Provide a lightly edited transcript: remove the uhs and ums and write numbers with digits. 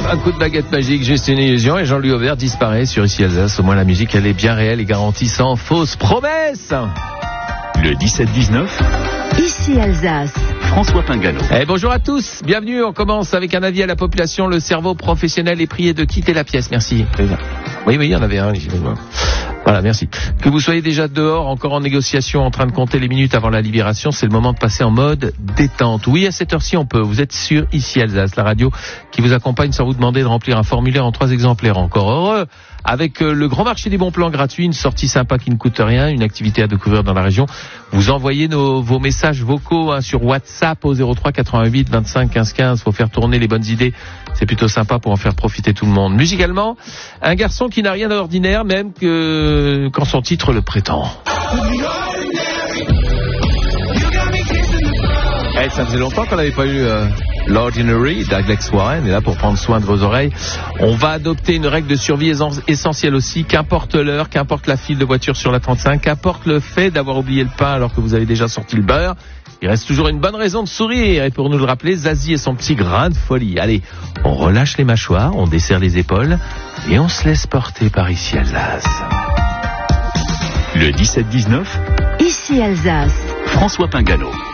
Un coup de baguette magique, juste une illusion, et Jean-Louis Aubert disparaît sur Ici Alsace. Au moins la musique, elle est bien réelle et garantie sans fausse promesse. Le 17-19. Ici Alsace. François Pingano. Bonjour à tous, bienvenue. On commence avec un avis à la population. Le cerveau professionnel est prié de quitter la pièce. Merci. Oui, il y en avait un. Voilà, merci. Que vous soyez déjà dehors, encore en négociation, en train de compter les minutes avant la libération, c'est le moment de passer en mode détente. Oui, à cette heure-ci, on peut. Vous êtes sur Ici Alsace, la radio qui vous accompagne sans vous demander de remplir un formulaire en 3 exemplaires. Encore heureux. Avec le grand marché des bons plans gratuits, une sortie sympa qui ne coûte rien, une activité à découvrir dans la région. Vous envoyez vos messages vocaux sur WhatsApp au 03 88 25 15 15. Faut faire tourner les bonnes idées. C'est plutôt sympa pour en faire profiter tout le monde. Musicalement, un garçon qui n'a rien d'ordinaire, même quand son titre le prétend. Ça faisait longtemps qu'on n'avait pas eu l'Ordinary d'Alex Warren, et là pour prendre soin de vos oreilles, on va adopter une règle de survie essentielle aussi, qu'importe l'heure, qu'importe la file de voiture sur la 35, qu'importe le fait d'avoir oublié le pain alors que vous avez déjà sorti le beurre, il reste toujours une bonne raison de sourire, et pour nous le rappeler, Zazie et son petit grain de folie. Allez, on relâche les mâchoires, on desserre les épaules, et on se laisse porter par Ici Alsace. Le 17-19. Ici Alsace. François Pingano.